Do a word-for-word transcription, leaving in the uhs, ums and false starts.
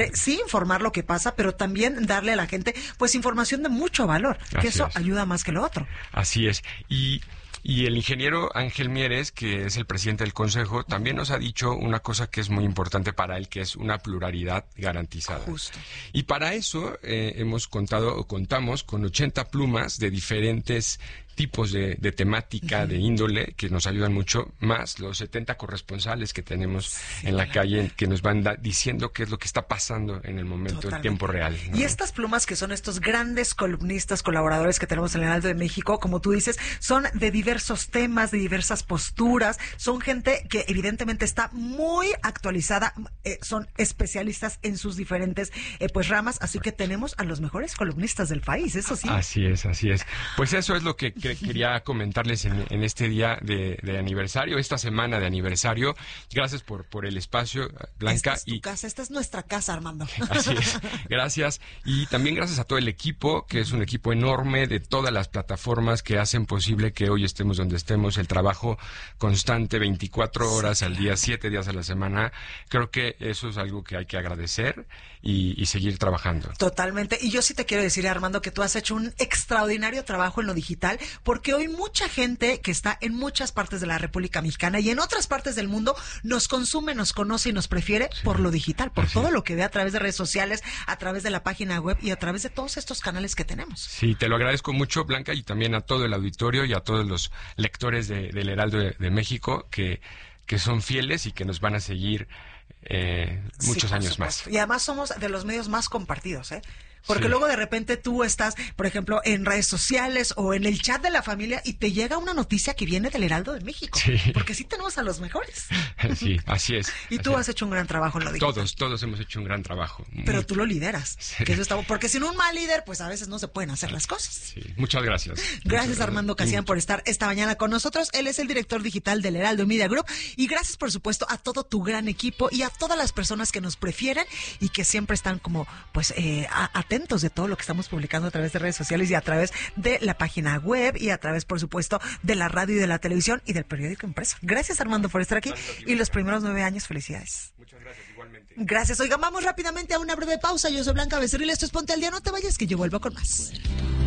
Sí, informar lo que pasa, pero también darle a la gente pues información de mucho valor, que Así eso es. ayuda más que lo otro. Así es. Y Y el ingeniero Ángel Mieres, que es el presidente del Consejo, también nos ha dicho una cosa que es muy importante para él, que es una pluralidad garantizada. Justo. Y para eso eh, hemos contado o contamos con ochenta plumas de diferentes tipos de, de temática, uh-huh. de índole, que nos ayudan mucho, más los setenta corresponsales que tenemos sí, en la claro. calle, que nos van da, diciendo qué es lo que está pasando en el momento, Totalmente. en tiempo real, ¿no? Y estas plumas, que son estos grandes columnistas, colaboradores que tenemos en el Heraldo de México, como tú dices, son de diversos temas, de diversas posturas, son gente que evidentemente está muy actualizada, eh, son especialistas en sus diferentes eh, pues ramas, así que tenemos a los mejores columnistas del país, eso sí. Así es, así es. Pues eso es lo que que quería comentarles en, en este día de, de aniversario, esta semana de aniversario. Gracias por, por el espacio, Blanca. Esta es tu y... casa, esta es nuestra casa, Armando. Así es, gracias. Y también gracias a todo el equipo, que es un equipo enorme de todas las plataformas que hacen posible que hoy estemos donde estemos, el trabajo constante, veinticuatro horas sí, al día, siete días a la semana. Creo que eso es algo que hay que agradecer y, y seguir trabajando. Totalmente. Y yo sí te quiero decir, Armando, que tú has hecho un extraordinario trabajo en lo digital, porque hoy mucha gente que está en muchas partes de la República Mexicana y en otras partes del mundo nos consume, nos conoce y nos prefiere sí. por lo digital, por Así todo es. lo que ve a través de redes sociales, a través de la página web y a través de todos estos canales que tenemos. Sí, te lo agradezco mucho, Blanca, y también a todo el auditorio y a todos los lectores de, del Heraldo de, de México que, que son fieles y que nos van a seguir eh, muchos sí, años supuesto. más. Y además somos de los medios más compartidos, ¿eh? Porque sí. luego de repente tú estás, por ejemplo, en redes sociales o en el chat de la familia y te llega una noticia que viene del Heraldo de México. Sí. Porque sí tenemos a los mejores. Sí, así es. Y así tú es. has hecho un gran trabajo en lo digital. Todos, todos hemos hecho un gran trabajo. Pero Muy... tú lo lideras. Sí. Que eso está... Porque sin un mal líder, pues a veces no se pueden hacer las cosas. Sí. Muchas gracias. Gracias, Muchas Armando gracias. Casian, por estar esta mañana con nosotros. Él es el director digital del Heraldo Media Group. Y gracias, por supuesto, a todo tu gran equipo y a todas las personas que nos prefieren y que siempre están como, pues, eh, atentos de todo lo que estamos publicando a través de redes sociales y a través de la página web y a través, por supuesto, de la radio y de la televisión y del periódico impreso. Gracias, Armando, por estar aquí. Y los primeros nueve años, felicidades. Muchas gracias, igualmente. Gracias. Oigan, vamos rápidamente a una breve pausa. Yo soy Blanca Becerril, esto es Ponte al Día. No te vayas, que yo vuelvo con más.